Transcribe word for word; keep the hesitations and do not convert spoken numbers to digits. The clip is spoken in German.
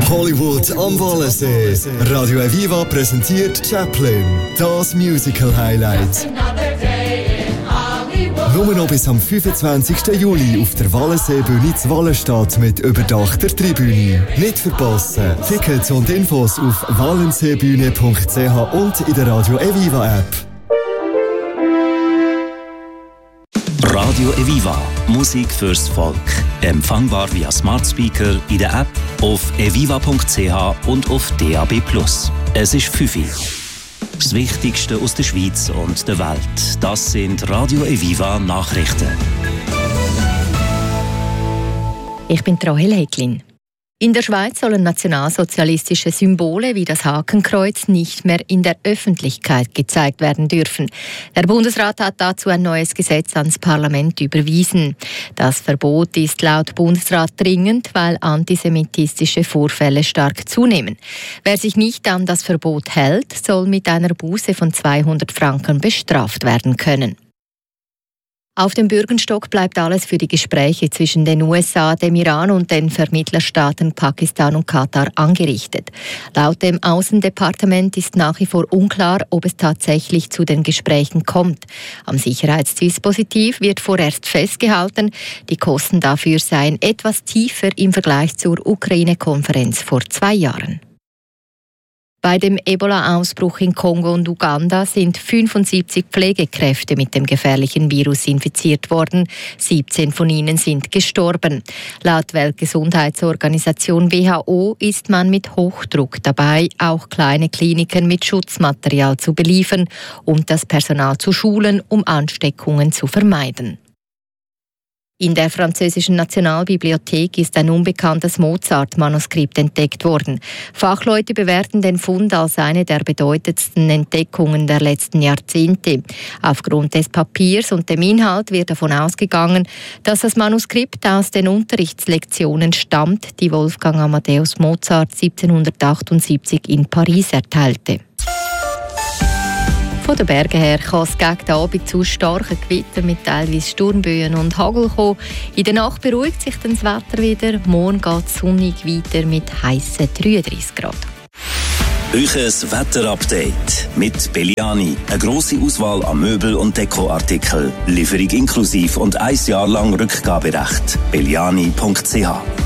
Hollywood am Wallensee. Radio Aviva präsentiert Chaplin, das Musical-Highlight. Nur noch bis am fünfundzwanzigsten Juli auf der Wallenseebühne zu Wallenstadt mit überdachter Tribüne. Nicht verpassen. Tickets und Infos auf wallenseebühne punkt c h und in der Radio Aviva App. Radio Aviva, Musik fürs Volk. Empfangbar via Smart Speaker, in der App, auf eviva punkt c h und auf D A B plus. Es ist fünf Uhr. Das Wichtigste aus der Schweiz und der Welt. Das sind Radio Aviva Nachrichten. Ich bin Rahel Häglin. In der Schweiz sollen nationalsozialistische Symbole wie das Hakenkreuz nicht mehr in der Öffentlichkeit gezeigt werden dürfen. Der Bundesrat hat dazu ein neues Gesetz ans Parlament überwiesen. Das Verbot ist laut Bundesrat dringend, weil antisemitistische Vorfälle stark zunehmen. Wer sich nicht an das Verbot hält, soll mit einer Buße von zweihundert Franken bestraft werden können. Auf dem Bürgenstock bleibt alles für die Gespräche zwischen den U S A, dem Iran und den Vermittlerstaaten Pakistan und Katar angerichtet. Laut dem Außendepartement ist nach wie vor unklar, ob es tatsächlich zu den Gesprächen kommt. Am Sicherheitsdispositiv wird vorerst festgehalten, die Kosten dafür seien etwas tiefer im Vergleich zur Ukraine-Konferenz vor zwei Jahren. Bei dem Ebola-Ausbruch in Kongo und Uganda sind fünfundsiebzig Pflegekräfte mit dem gefährlichen Virus infiziert worden. siebzehn von ihnen sind gestorben. Laut Weltgesundheitsorganisation W H O ist man mit Hochdruck dabei, auch kleine Kliniken mit Schutzmaterial zu beliefern und das Personal zu schulen, um Ansteckungen zu vermeiden. In der französischen Nationalbibliothek ist ein unbekanntes Mozart-Manuskript entdeckt worden. Fachleute bewerten den Fund als eine der bedeutendsten Entdeckungen der letzten Jahrzehnte. Aufgrund des Papiers und dem Inhalt wird davon ausgegangen, dass das Manuskript aus den Unterrichtslektionen stammt, die Wolfgang Amadeus Mozart siebzehnhundertachtundsiebzig in Paris erteilte. Von den Bergen her kann es gegen den Abend zu starken Gewitter mit teilweise Sturmböen und Hagel kommen. In der Nacht beruhigt sich dann das Wetter wieder. Morgen geht es sonnig weiter mit heissen dreiunddreissig Grad. Euches Wetterupdate mit Belliani. Eine grosse Auswahl an Möbel- und Dekoartikeln. Lieferung inklusiv und ein Jahr lang Rückgaberecht. belliani punkt c h